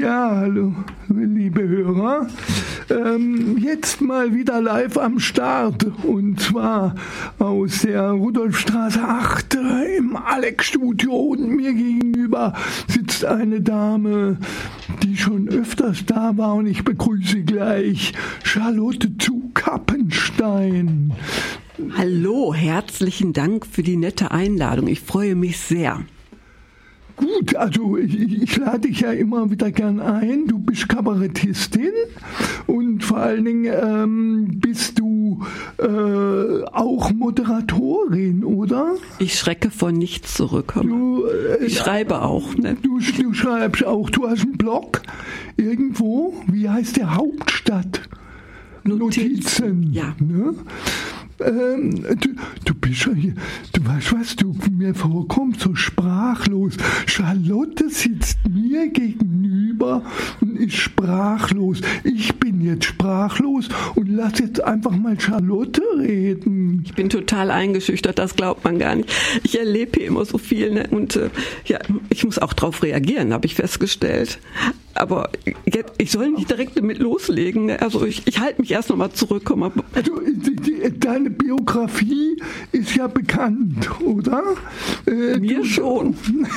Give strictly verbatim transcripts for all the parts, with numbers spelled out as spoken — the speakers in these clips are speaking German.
Ja, hallo, liebe Hörer. Ähm, jetzt mal wieder live am Start und zwar aus der Rudolfstraße acht im Alex-Studio und mir gegenüber sitzt eine Dame, die schon öfters da war und ich begrüße gleich Charlotte zu Kappenstein. Hallo, herzlichen Dank für die nette Einladung. Ich freue mich sehr. Gut, also ich, ich lade dich ja immer wieder gern ein. Du bist Kabarettistin und vor allen Dingen ähm, bist du äh, auch Moderatorin, oder? Ich schrecke vor nichts zurück. Du, äh, ich schreibe auch. Ne? Du, du schreibst auch. Du hast einen Blog irgendwo. Wie heißt der? Hauptstadt? Notizen. Notizen. Ja. Ne? Ähm, du, du bist ja hier, du weißt, was du mir vorkommst, so sprachlos. Charlotte sitzt mir gegenüber und ist sprachlos. Ich bin jetzt sprachlos und lass jetzt einfach mal Charlotte reden. Ich bin total eingeschüchtert, das glaubt man gar nicht. Ich erlebe hier immer so viel, ne? Und äh, ja, ich muss auch drauf reagieren, habe ich festgestellt. Aber jetzt, ich soll nicht direkt damit loslegen. Ne? Also ich, ich halte mich erst noch mal zurück. Komm mal. Also die, die, deine Biografie ist ja bekannt, oder? Äh, Mir du, schon.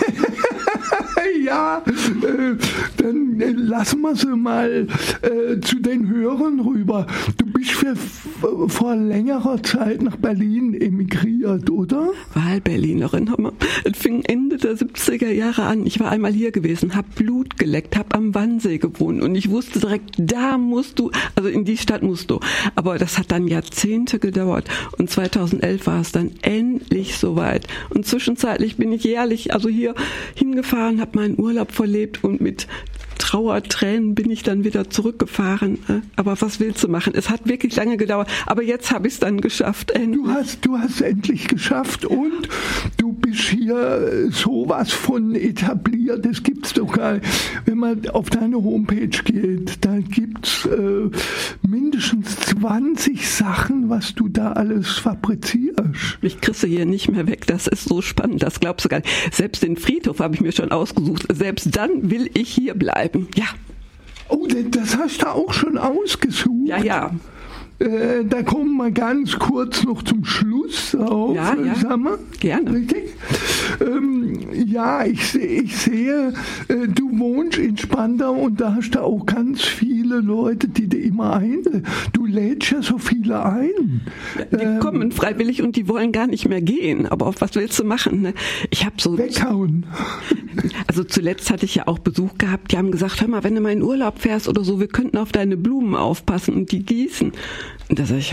Ja, äh, dann äh, lassen wir sie mal äh, zu den Hörern rüber. Du bist für, f- vor längerer Zeit nach Berlin emigriert, oder? Wahlberlinerin, Hammer. Es fing Ende der siebziger Jahre an. Ich war einmal hier gewesen, hab Blut geleckt, hab am Wannsee gewohnt und ich wusste direkt, da musst du, also in die Stadt musst du. Aber das hat dann Jahrzehnte gedauert und zweitausendelf war es dann endlich soweit. Und zwischenzeitlich bin ich jährlich, also hier hingefahren, hab meinen Urlaub verlebt und mit Trauertränen bin ich dann wieder zurückgefahren. Aber was willst du machen? Es hat wirklich lange gedauert, aber jetzt habe ich es dann geschafft. Endlich. Du hast, du hast endlich geschafft und du bist hier sowas von etabliert. Das gibt's doch gar nicht. Wenn man auf deine Homepage geht, da gibt's äh, mindestens zwanzig Sachen, was du da alles fabrizierst. Ich kriege hier nicht mehr weg. Das ist so spannend. Das glaubst du gar nicht. Selbst den Friedhof habe ich mir schon ausgesucht. Selbst dann will ich hier bleiben. Ja. Oh, das hast du auch schon ausgesucht? Ja, ja. Äh, da kommen wir ganz kurz noch zum Schluss auf. Ja, ja. Sagen wir. Gerne. Richtig? Ähm, ja, ich, ich sehe, äh, du wohnst in Spandau und da hast du auch ganz viele Leute, die dir immer ein. Du lädst ja so viele ein. Die ähm, kommen freiwillig und die wollen gar nicht mehr gehen. Aber auf was willst du machen? Ne? Ich habe so weghauen. Also zuletzt hatte ich ja auch Besuch gehabt. Die haben gesagt, hör mal, wenn du mal in Urlaub fährst oder so, wir könnten auf deine Blumen aufpassen und die gießen. Und da sag ich,